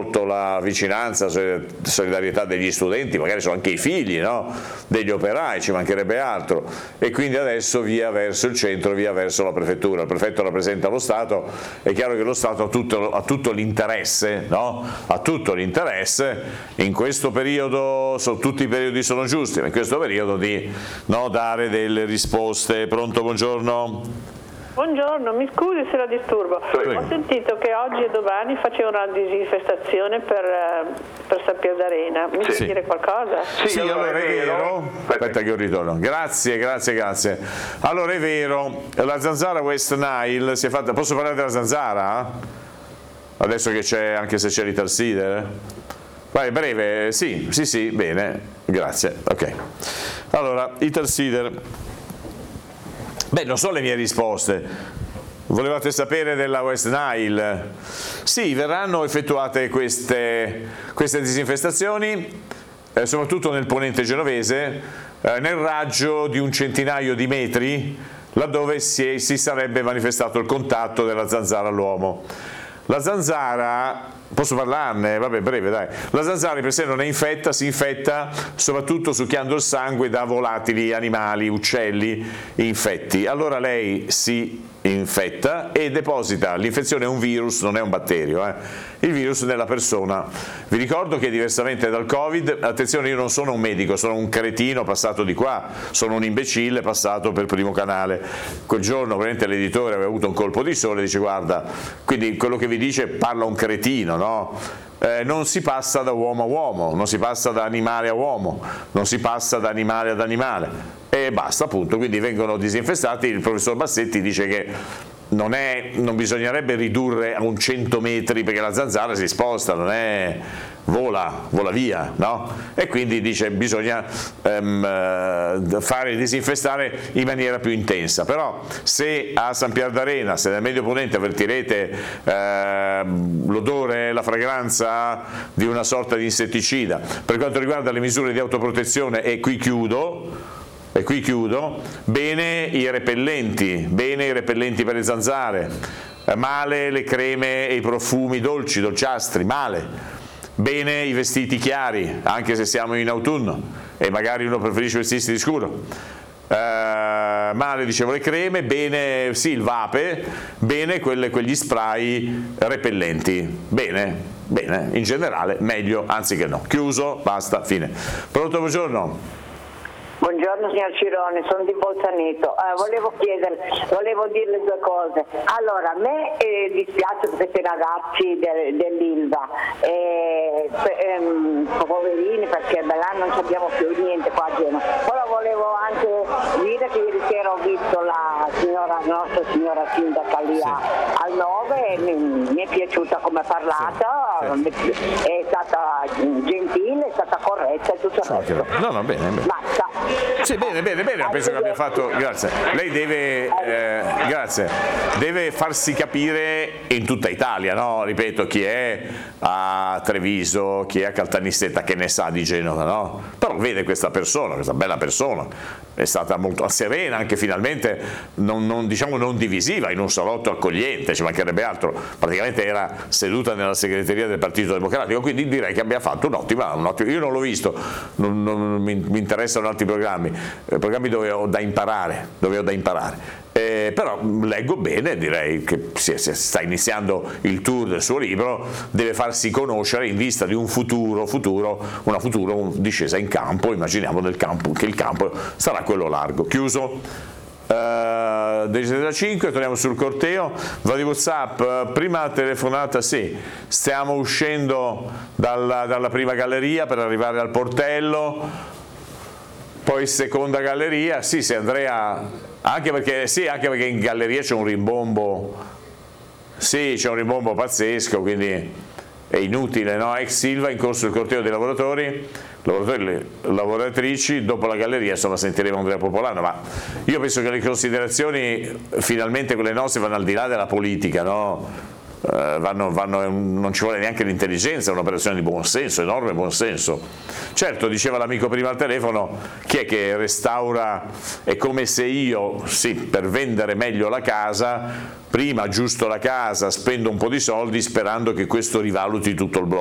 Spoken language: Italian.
molto la vicinanza, la solidarietà degli studenti, magari sono anche i figli, no? Degli operai, ci mancherebbe altro, e quindi adesso via verso il centro, via verso la prefettura. Il prefetto rappresenta lo Stato, è chiaro che lo Stato ha tutto l'interesse, no? Ha tutto l'interesse in questo periodo, tutti i periodi sono giusti, ma in questo periodo di dare delle risposte. Pronto, buongiorno. Buongiorno, mi scusi se la disturbo. Prego. Ho sentito che oggi e domani facevano una disinfestazione per Sapienza d'Arena. Mi puoi dire qualcosa? Sì, allora è vero. Aspetta che io ritorno. Grazie. Allora è vero, la zanzara West Nile si è fatta. Posso parlare della zanzara? Adesso che c'è, anche se c'è l'Italsider? Vai, breve, sì, bene, grazie. Ok. Allora, Italsider. Beh, non so le mie risposte. Volevate sapere della West Nile? Sì, verranno effettuate queste disinfestazioni, soprattutto nel ponente genovese, nel raggio di un centinaio di metri, laddove si sarebbe manifestato il contatto della zanzara all'uomo. La zanzara, posso parlarne? Vabbè, breve, dai. La zanzara per sé non è infetta, si infetta soprattutto succhiando il sangue da volatili animali, uccelli infetti. Allora lei si infetta e deposita. L'infezione è un virus, non è un batterio, il virus nella persona. Vi ricordo che diversamente dal Covid, attenzione, io non sono un medico, sono un cretino passato di qua, sono un imbecille passato per Primo Canale. Quel giorno veramente l'editore aveva avuto un colpo di sole e dice: guarda, quindi quello che vi dice parla un cretino, no? Non si passa da uomo a uomo, non si passa da animale a uomo, non si passa da animale ad animale, e basta, appunto. Quindi vengono disinfestati. Il professor Bassetti dice che non bisognerebbe ridurre a un 100 metri, perché la zanzara si sposta, non è vola via, no? E quindi dice bisogna fare disinfestare in maniera più intensa. Però se a Sapienza d'Arena, se nel Medio Ponente avvertirete l'odore, la fragranza di una sorta di insetticida, per quanto riguarda le misure di autoprotezione, e qui chiudo, bene i repellenti per le zanzare, male le creme e i profumi dolciastri, male. Bene i vestiti chiari, anche se siamo in autunno e magari uno preferisce vestirsi di scuro. Male, dicevo, le creme, bene sì il vape, bene quegli spray repellenti, bene, in generale meglio anziché no. Chiuso, basta, fine. Pronto, buongiorno. Buongiorno signor Cirone, sono di Bolzaneto. Volevo dirle due cose. Allora, a me dispiace per questi ragazzi dell'Ilva, poverini, perché da là non abbiamo più niente qua a Genova. Però volevo anche dire che ieri sera ho visto la nostra signora sindaca lì al 9, mi è piaciuta come ha parlato, è stata gentile, è stata corretta e tutto il resto. No, bene. Basta. Sì, bene, penso che abbia fatto, grazie. Lei deve farsi capire in tutta Italia, no? Ripeto, chi è a Treviso, chi è a Caltanissetta, che ne sa di Genova, no? Però vede questa bella persona, è stata molto serena, anche finalmente non divisiva, in un salotto accogliente, ci mancherebbe altro, praticamente era seduta nella segreteria del Partito Democratico, quindi direi che abbia fatto un ottimo, io non l'ho visto, non mi interessano altri programmi dove ho da imparare, però leggo bene, direi che sta iniziando il tour del suo libro, deve farsi conoscere in vista di una futura discesa in campo, immaginiamo che il campo sarà quello largo. Chiuso. 10:05, torniamo sul corteo. Va di WhatsApp, prima telefonata, sì, stiamo uscendo dalla prima galleria per arrivare al portello, poi seconda galleria, sì, se Andrea, anche perché in galleria c'è un rimbombo, pazzesco, quindi è inutile, no? Ex Silva, in corso il corteo dei lavoratori, lavoratrici, dopo la galleria, insomma, sentiremo Andrea Popolano, ma io penso che le considerazioni, finalmente quelle nostre, vanno al di là della politica, no? Non ci vuole neanche l'intelligenza, è un'operazione di buonsenso, enorme buonsenso. Certo, diceva l'amico prima al telefono, chi è che restaura? È come se io, sì, per vendere meglio la casa, prima aggiusto la casa, spendo un po' di soldi sperando che questo rivaluti tutto il blocco.